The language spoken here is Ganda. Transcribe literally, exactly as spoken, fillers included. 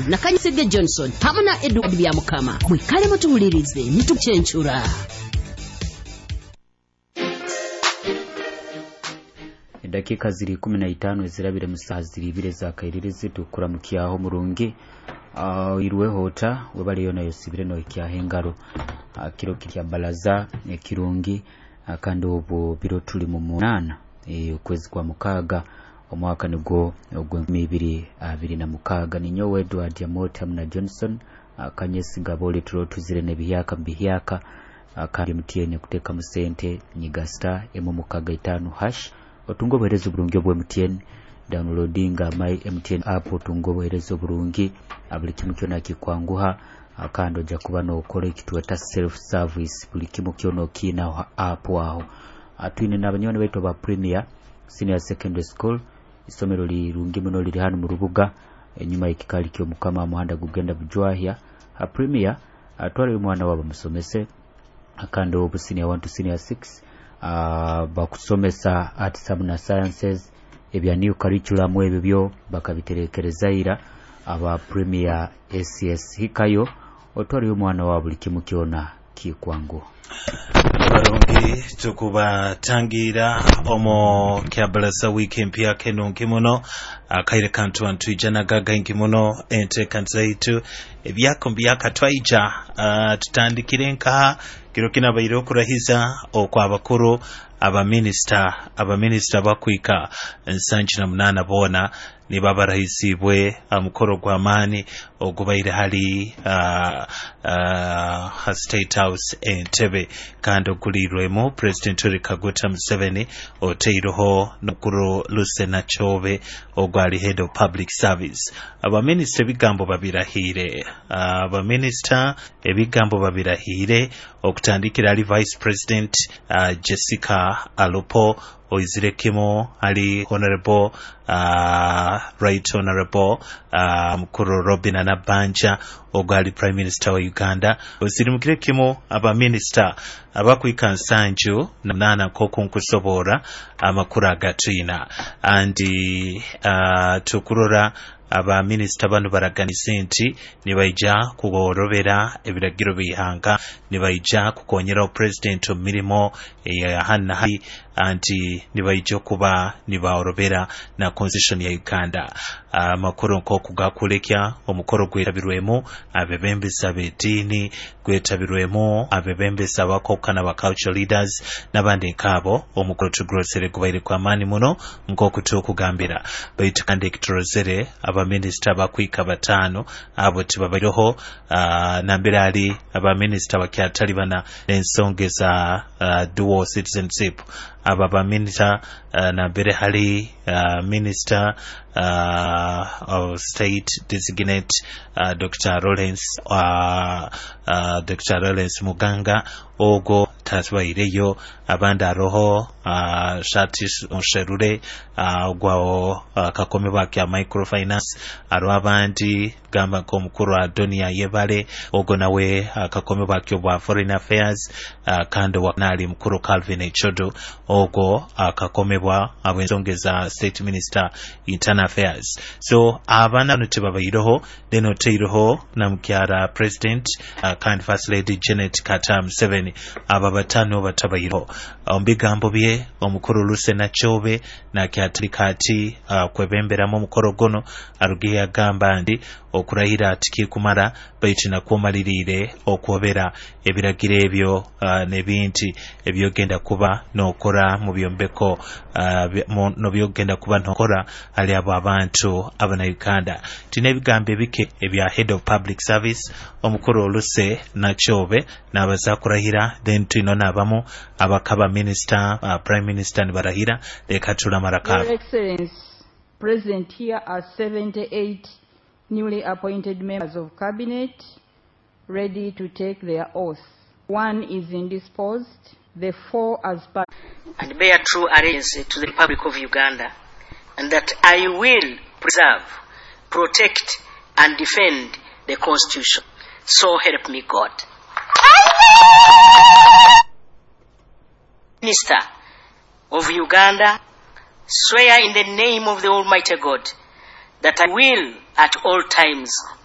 Nakanyisege Johnson hamana Edward Byamukama mwikale mutuwulirize nituchenchura. Dakika ziri kumi na itanu ezirabire mu saha ziri ibiri za kairirize tukura mu kiyaho murungi uh, irwe hota webaliyo nayo sibire no ikyahengaro uh, kiro kirya balaza ne kirungi uh, kandi obo biro tuli mu munana e, ukwezi kwa mukaga omwaka nibwo ogwe mibiri abiri na mukaga ni nyowe Edward Yamota na Johnson uh, kanyesi gabole tulo tuzire ne biyaka biyaka uh, kandi mutiene kuteka musente nyigasta emu mukaga itanu hash otungo boherezo burungi obwe M T N downloadinga my M T N app otungo boherezo burungi abuli kimu kyona kikwanguha akando ja kuba no okole kitweta self service buli kimu kyono kina app waho atwine nabanyone beto ba Premier Senior Secondary School isomero lirungi muno liri hano mu rubuga enyuma ikikali kyo mukama muhanda gugenda bujwahya a Premier atwale umwana wabo musomese akando obu senior one to senior six Uh, bakusomesa at Sabuna Sciences ebya new curriculum ebyo bakabiterekerezaira aba Premier S S hikayo otori umwana wa buli kimu kyona kikwangu barungi tukuba tangira omo kyabalasa weekend pia kenonki muno akaire kantu antu ijana gaga inki muno ente kanzaitu ebyako byaka twaija uh, tutandikire nka kiro kina bayiro kurahiza okwa bakuru aba minister aba minister bakwika nsanji na munana bona ni baba rahisi bwe amukoro kwa amani ogubaire hali uh, uh, State House Entebbe kando kulirwemo President Yoweri Kaguta Museveni oteiroho nokuru Lucena Chobe ogwali head of public service aba minister bigambo babirahire aba uh, minister ebigambo babirahire okutandikira ali vice president uh, Jessica Alupo oizire kimo ali honorable uh, right honorable uh, mkuru Robin Anabanja ogali prime minister wa Uganda oizire mkire kimo aba minister abakwika nsanju nana koko nkusobora amakuru agatrina andi uh, tukurora aba minister bano baraganise nti nibaija kugorobera ebiragiro bihanga nibaija kukonyera president omirimo ya hanna hai anti nibaija kuba nibaorobera na constitution ya Uganda amakuru nko kugakulekya omukoro gwetabirwemo abebembesa bedini gwetabirwemo abebembesa bakokana ba cultural leaders nabandi nkabo omukoro tugrosere kubaire kwa mani muno nko kutokugambira baitu kande kitrozere aba minister bakwika batano abo tibabaroho uh, nambira ali aba minister bakyatali bana n'ensongeza uh, dual citizenship aba ba minister uh, nambere hali uh, minister uh, of state designate uh, Doctor Lawrence uh, uh, Doctor Lawrence Muganga ogo taswaireyo abanda roho uh, shati onsherure uh, ogwao uh, kakome bakya microfinance aro abandi gamba ko mukuru Adonia Yebale ogo nawe uh, kakome bakyo bwa foreign affairs uh, kando wanali mukuru Calvin Echodo ogo uh, kakome bwa abwenzongeza state minister internal affairs so abana nutibabayiroho deno teiroho na mkyara president uh, kind first lady Janet Katam seven aba batano batabayiro ombigambo bye omukuru Lucena Chobe na kyatrikati uh, kwebembera mu mukoro gono arugiye agamba ndi okurahira atiki kumara baitina kumalirire okwobera ebiragire ebyo uh, nebinti ebyogenda kuba nokora mu byombeko uh, no byogenda kuba nokora ali abo abantu abana Uganda tine ebigambo bike ebya head of public service omukuru Luce na Chobe nabaza kurahira then tuinona abamu abakaba minister uh, prime minister nibarahira lekatula maraka. Your Excellency, present here are seventy-eight newly appointed members of cabinet ready to take their oath. One is indisposed, the four as part and bear true allegiance to the Republic of Uganda, and that I will preserve, protect and defend the Constitution. So help me God. Minister of Uganda, swear in the name of the Almighty God that I will at all times